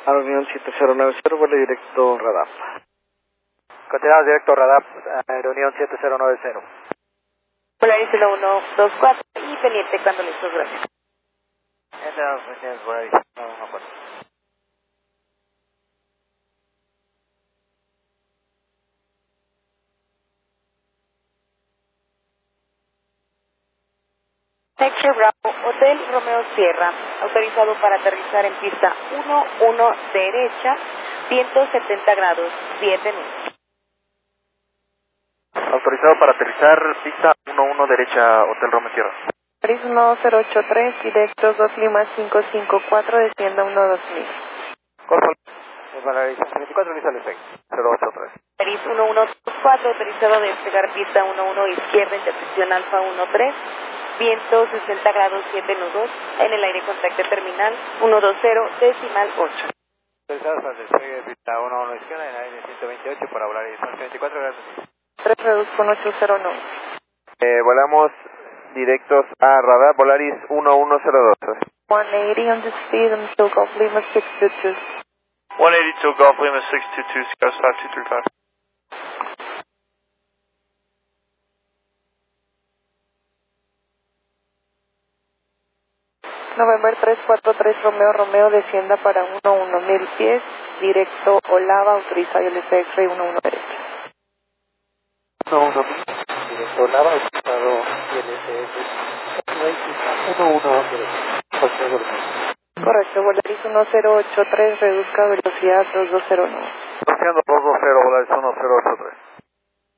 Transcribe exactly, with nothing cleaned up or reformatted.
A la Unión siete cero nueve cero, vuelo directo radar. Continuamos directo radar, Aeronión siete cero nueve cero. Polaris uno uno dos cuatro y pendiente cuando listos, gracias. Entonces, Polaris uno uno cuatro. Texture Bravo, Hotel Romeo Sierra, autorizado para aterrizar en pista uno uno derecha, viento setenta grados, siete nudos. Autorizado para aterrizar, pista uno uno derecha, Hotel Romeo Sierra. Polaris uno cero ocho tres, directo dos Lima cinco cinco cuatro, descienda uno dos mil. Corpo, Polaris veinticuatro, lista al efecto, cero ocho tres. Polaris uno uno dos cuatro, autorizado a despegar pista uno uno izquierda, intersección Alfa uno tres, viento sesenta grados, siete nudos, en el aire contacto terminal uno dos cero, decimal ocho. Autorizado para despegue pista uno uno izquierda, en el aire ciento veintiocho para Polaris veinticuatro, gracias. tres reduzco con ocho cero nueve. Eh, volamos directos a radar, Polaris uno uno cero dos. one eighty on the speed until Golf Lima six two two. one eighty-two Golf Lima six two two, Scout five two three five. November tres cuatro tres Romeo Romeo, descienda para uno uno mil pies, directo Olava, autorizado el F X-Ray uno uno derecha. uno uno directo Olava, autorizado el F X uno uno derecha. Correcto, Polaris uno cero ocho tres, reduzca velocidad dos dos cero nueve. Haciendo dos dos cero, Polaris uno cero ocho tres.